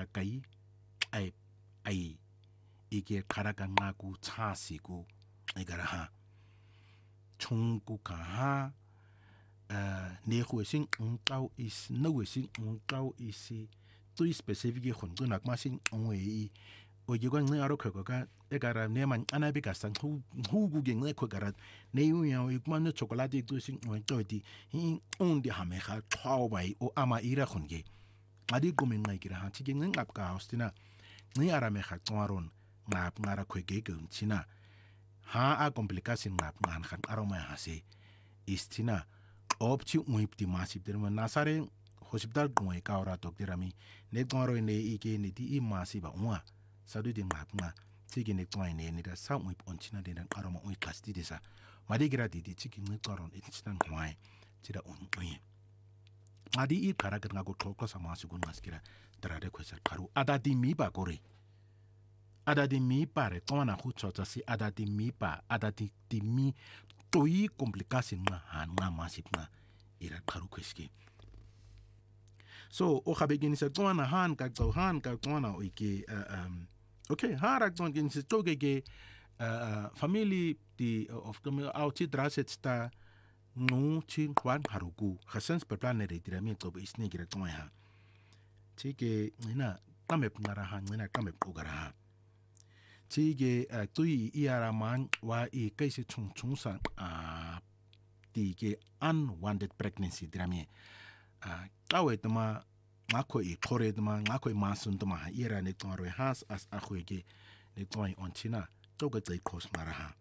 kai ai ike karaka ngaku chasiku igara ha chungku ka ha ne huesing ngkau is no huesing ngkau is tui specific khon tu nak masing ngwe o yugo ngi aro ko ka egara ne man anabi ka sang hu gu ge ngi ko gara ne yu ya o ikman no chocolate tu sing o to di on di ha me kha thau bai o ama ira khon ge adi ko men ngai kira ha chi ge ngi ap ka hostina ngi ara me kha twaron ngap ngara ko ge ge china ha a complication ngap ngan khan aro ma ha se istina opchi uipti masip der man nasare hospital goi ka ora doctor ami ne toro ne ike ne di i masiba wa sadu de ngap nga chigi ne twai ne ni da sa uip on china de aro ma ui kasti de sa mari gira di chigi ne toron it chinan kwai chira on ui adi i kara nga go toko sa masigun maskira trare ko sa karu adadi mi ba gore adadi mi pare tona hu chota si adadi mi pa adadi di mi toi complication nga han nga masip nga ira karu kweski so o khabegin sa tona han ka tona o ike okay harak ton gin se toge ge family di of come out draset sta no chin kwan haruku khasens planere dirami to be isne gira ton ha chike ina kamep ngara ha ina kamep ogara ha chige tui iara man wa I kaise chung san di ge unwanted pregnancy dirami kawe tama ngako I kore tama ngako I masun tama ira ne toro has as akhwege ne toi on china to ga tsai kos ngara ha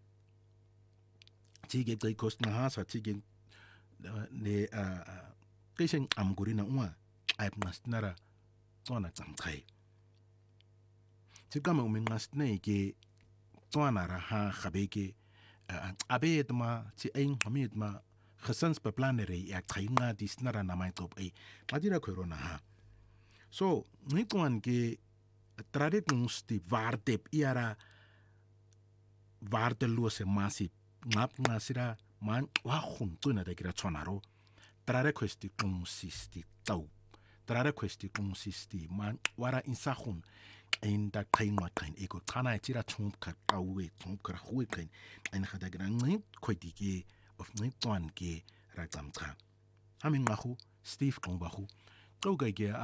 chige tsai kos na ha sa chige ne kaisen amgurina uwa ai nara tona tsamkai chikama umingas ne ke tona ra ha khabeke abe tama chi ein hamit ma gesins beplanere ya kainga disnara na mai top ai adira corona ha so ni kon ke tradet musti vardep iara varde lose masip ngap nasira man wa khun tu na de gira chonaro trare questi consisti tau trare questi consisti man wara insahun in da kainwa kain ego kana tira chump ka kawe chump ka huwe kain en khada gira ni khoidike of ni ton ke ratam kha amin mahu steve kombahu to ga ge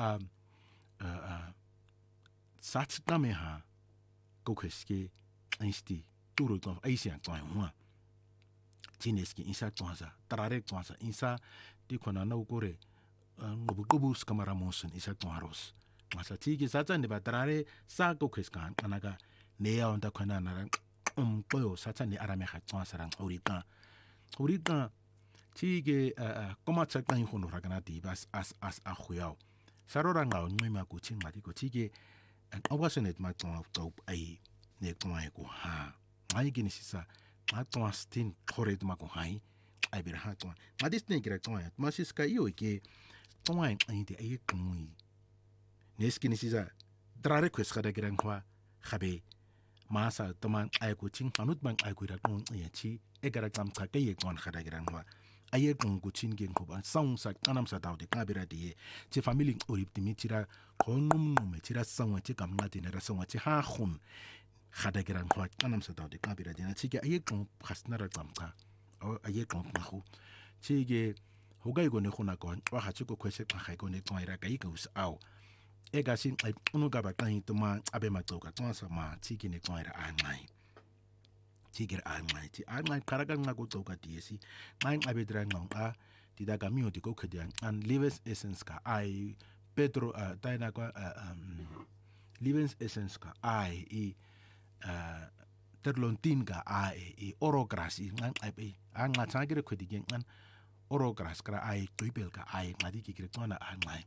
sats tame ha ko keske insti turo to aisian to wa chineski insa tonza tarare tonza insa di kona no gore ngobus kamara monsun isa toros masa tigi satsa ne batrare sa ko keskan anaga ne ya onda kona na ko satsa ne arame kha tonza ran urita tigi koma tsaka in hono ragana di bas as a khuyao sarora nga onwima ku chinga di ko tigi obasenet ma ton top ai ne toma ko ha ai gini sisa atwa stin kore ma ko hai ai ber ha to adis ne gira to ma sis ka io ke to ai de ai kumui neskini sisa drare kwes kada gira kwa khabe masa to man ai ko chin hanut bang ai ko ra ton ya chi e gara kam ka ke ye kon khada gira kwa ai ko ko chin gen ko ba song sa kanam sa daw de ka bira de chi family orip timi tira konum no me tira song chi kam ngati ne ra song chi ha khun khada gira kwa kanam sa daw de ka bira de na chi ke ai ko khasna ra kam ka o aye kon mahu chige hogai go ne khona kon wa ha chuko kwese ka khai go ne twaira kai go au e ga sin ai unu ga ba kan to ma abe ma to ka to sa ma chige ne twaira a ngai chige a ngai ti a ngai karaga nga go to ka tiesi ngai abe dra ngong a ti da ga mi o ti ko khedian an livers essence ka ai pedro taina ko livers essence ka ai I terlontin ga ai orogras ngan ai an nga tsagire khodi gen an orogras kra ai toibel ka ai ngadi ki kretona an ngai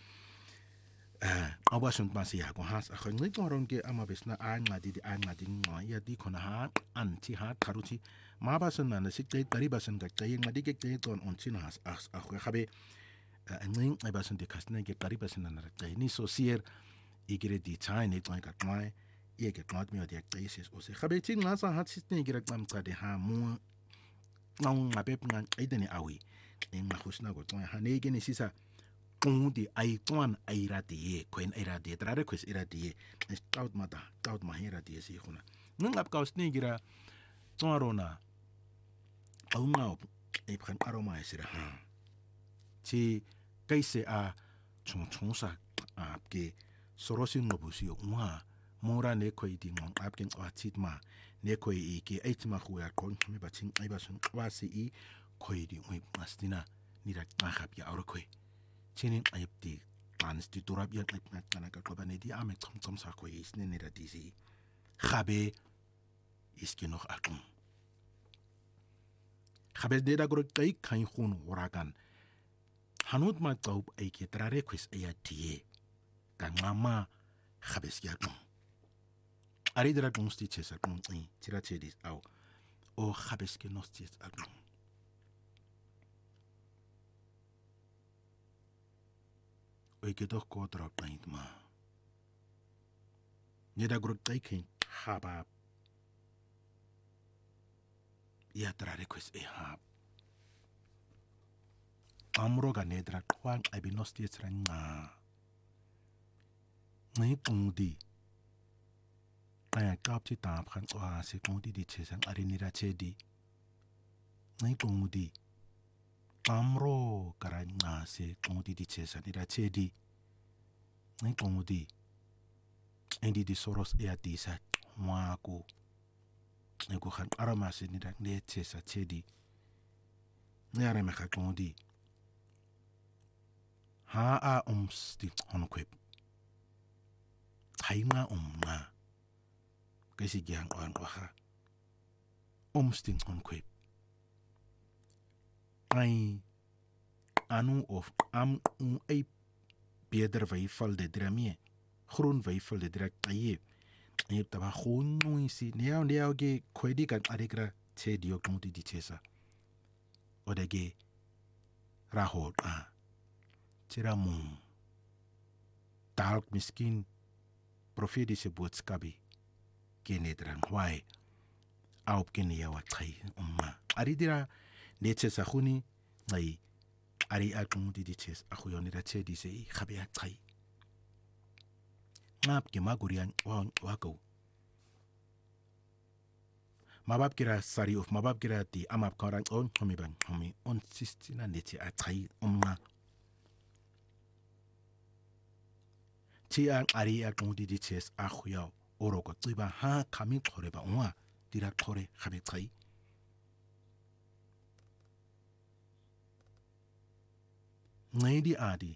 abasun pasi ya ko has a khni toron ke ama besna an ngadi di an ngadi ngo ya di khona ha an ti ha tharuchi ma basun na sik te tari basun ga kai ngadi ke te ton on chin has a khabe ngin ai basun de kasna ke tari basun na kai ni so sier igire di chai ne ton ka mai ye ke klat mi odi aktrices o se khabe tin nga sa hat sitne gira kam ka de ha mu ngong ngabe ngan ai de ni awi en ma khusna go ton ha ne ge ni sisa Di ai tuan ai radie koin ai radie tra request iradie stout mahira die si khuna ngap kaus ni gira tuarona au ngau e pran aroma esira chi kaise a chung sa apke sorosi ngobusi unga mora ne koi di ngong apke atit ma ne koi e ke eitma khuya kon me baching ai basun kwasi i koi di oi pastina ni ra khap ya aur koi chinin ayipti ansti turab ya kana ka klobane di ame tom sa koi is ne ra disi khabe iski noch akun khabe de da gro kai khai khun waragan hanut ma taub ay ke tra request ay tie ka ngama khabes ya kun ari dra gonsti chesa kun tira chedis au o khabes ke nostis akun oy ke doch ko tra paint ma ne da gro kai kin haba ya tra request e hab amro ga ne dra kwang ay binostis ranga ngai di kaya kap ti ta phan wa se di di chesang ari ni ra chedi ngai di amro karanga se di di chesa ni ra chedi ngai di endi di soros e atisa wa ko e ko khan arama se ni ra ne chesa chedi ne ara me kha di ha a sti on kwep hainga nga kasi gyang on waha sting on kwep ai anu of am ai beder vai fal de dramie groen vai fal de drak ai e taba khon no si neo ge kwedi kan aregra che dio kmuti di chesa odege rahot a tiramum talk miskin profetische boodskapi genedrang wai aup genia wa tai umma ari dira neche sa khuni ngai ari akung di ches akhuyoni ra che di se khabe a tai ngap ke magurian wa ko mabab kira sari of mabab kira ti amap karang on homi on sistina neche a tai umma Tiang ari akung di ches akhuya oro ko tiba ha kami thore ba wa dira thore khabe thai ngai di adi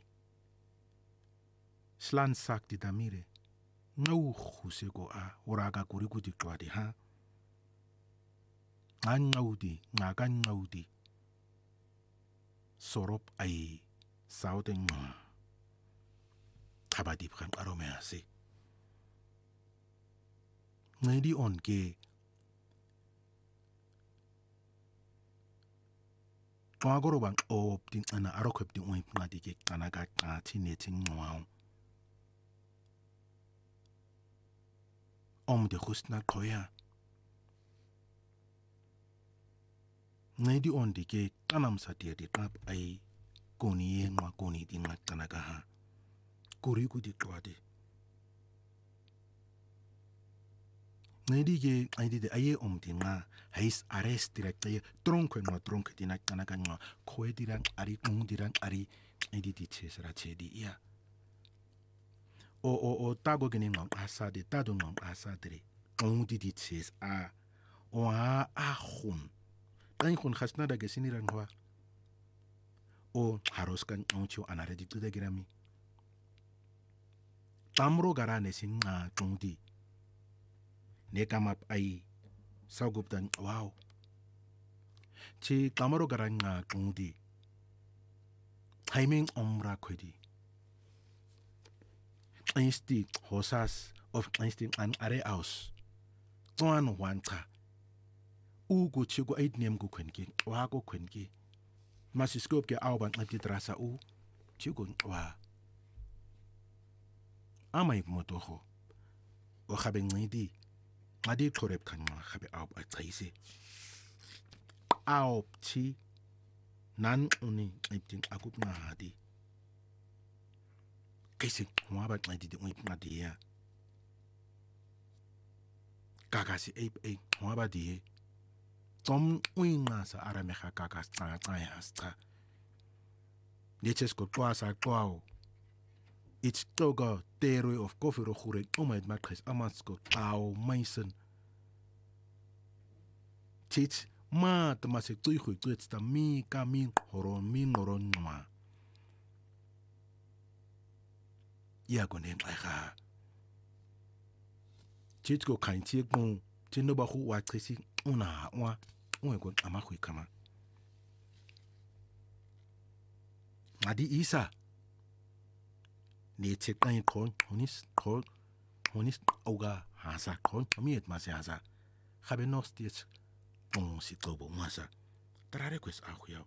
slan sak di damire ngau khuse ko a ora ga kuri ku di twadi ha ngau di sorop ai sauten kabadi pran arome ase ngai di on ke twagoro bang op tin ana arokhep tin oi ngadi ke kana ka ti ne tin ngwao de khusna khoya ngai di on di ke tanam sa ti di tap ai koni ngwa koni tin kana ka ha kuri ku di twadi nedi ge ai di aye di nga hais arrest direct ay tronco di na kana nga khoe dirang ari kung dirang ari ai di chesra chedi ya o tago gene ngam asa de tado ngam asa dire kung di ches a o a khun kan khun khasna da gesini rangwa o haros kan onchu anare di tuda girami tamro garane singa kung di ne kamap ai saguptan wow chi kamaro garanga kungdi timing omra khodi Einstein hosas of Einstein an are aus tuan wanta ugu chigo ait nem gu kwenki wa go kwenki masiskop ke auban ngati trasa u chigo wa amai motoho o khabe ngidi ngadi thorep kan khabe aup a tsaise aup chi nan uni aiting akup na hadi kaise ngwa ba xedi di ngwa kakasi ei ngwa ba di tom uinqasa aramega kakas xa ya cha lechesko xwasa xwawo it's toga theory of coffee ro gure uma it maqhis amasko xawo mason tits ma tamase tuigu tutsta mi kamin horo min noronma ya gonen xa titko kainti ko tino ba hu wa xisi una wa ko amahu kama adi isa ne te kan kon honis oga hasa kon miet masasa habe noch stiet on si tobo masa trare quest ahuya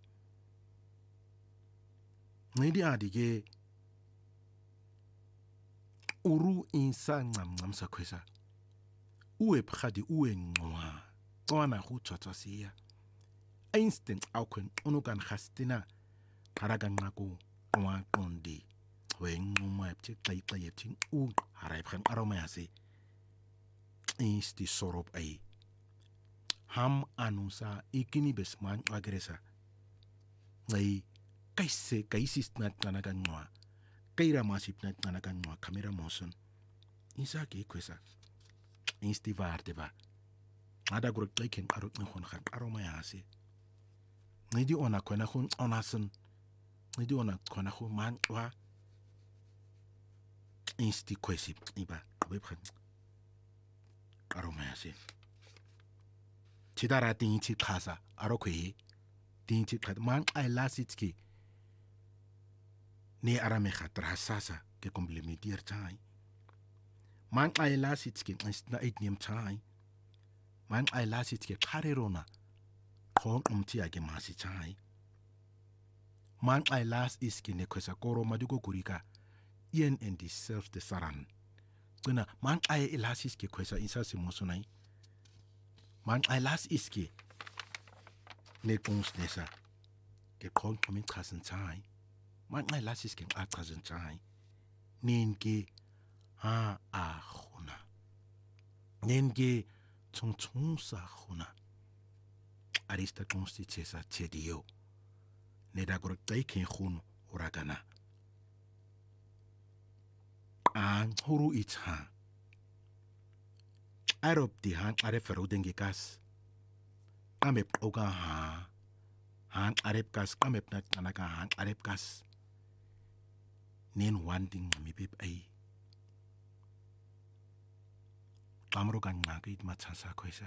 nidi adige uru insa ngam sa kwesa uwe phadi uwe ngwa tswana hu tsatsasia instant aukwen unukan hastina karagan nako wa kondi wen nguma epti taytin u harai phan aroma yase insti sorop ai ham anusa ikini besman agresa ngai kaisis na tanagan ngwa kaira masip na tanagan ngwa kamera moson isa ke kwesa insti varte ba ada gro teken arot ngon khan aroma yase ngidi ona kona khun onasen ngidi ona kona khu man wa insti kwesi iba webkhan aroma yase chidara tinchi khasa arokwe tinchi khat man ai lasitski ne arame khatra sasa ke komplementier chai man ai lasitski na etnium chai man ai lasitski kharerona khon umtiage masi chai man ai las iski ne kwesa koro madugo kurika yen and the self the saran kuna man ai elasiski kwesa isa simosonai man ai las iski ne kons nesa ke khon komin khasen chai man ai las iski khasen chai nenke ha a khona nenke chung sa khona arista constituesa chedio ne da gro taiken khun uragana an huru itha arop di han are ferudengi gas amep oga han arep gas amep na tanaka han arep gas nen wanting mi pip ai amro kan ngakit matsansa koisa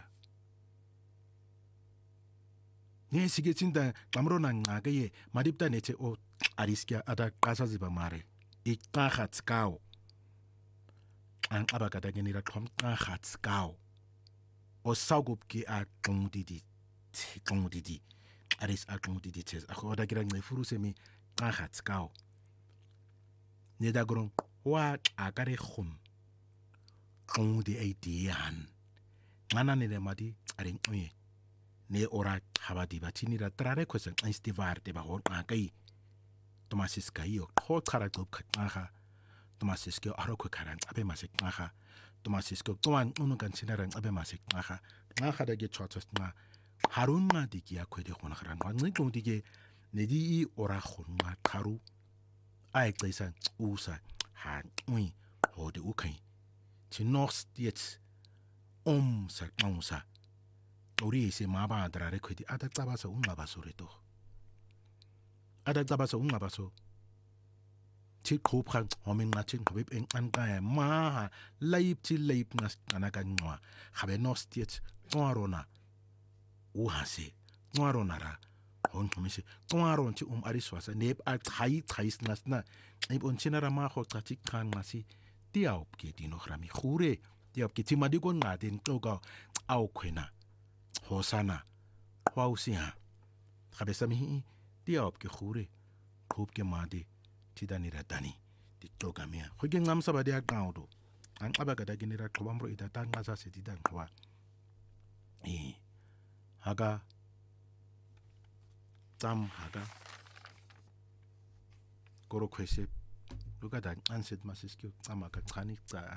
ne sigetinda amro na ngakaye madipta nete o ariskia ada kasa ziba mare ikakhatskao an abakata genera khatskao o saugupki a klongdidi aris a klongdidi tes a khoda gira ngefuru semi khatskao ne dagron wa akare khum klongdi aidian ngana ne madi arin oye ne ora habadi batini ra trare kwesen instivar de ba hon akai tomasis kayo kho khara top khaha tomasis ke aroko karan abe masik khaha tomasis ko toman unukan sinaran abe masik khaha khaha da ge chotos na harun ma dikia kwede khon kharan wa ngi tung dige ne di ora khon ma kharu ai klesan usa han ui hode ukai chinos diet sa kausa ori se maba adrare kwedi ada tabasa ungabaso reto ada tabasa ungabaso chi khopkhan homin na chin khobip en anka ma laip chi laip nas anakan ngwa khabe nostiet ngwarona u hase ngwarona ra hon khomise ngwaron chi ariswasa neb a thais nasna ib on chinara ma kho tati khan ngasi tiaop ke dino khrami khure tiaop ke timadi kon ngaden toga au khwena hosana hwausia khabesami tiaop ke khure khop ke made tidani ratani titoga mia khoge ngamsa bade aqawdo an abagada genera qobamro idata ngasa setidan kwa haga tam haga koro khwese lokada kancane sithi masisikiyo cama kancane